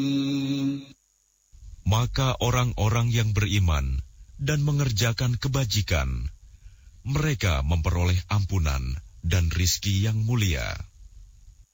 Maka orang-orang yang beriman dan mengerjakan kebajikan, mereka memperoleh ampunan dan rizki yang mulia.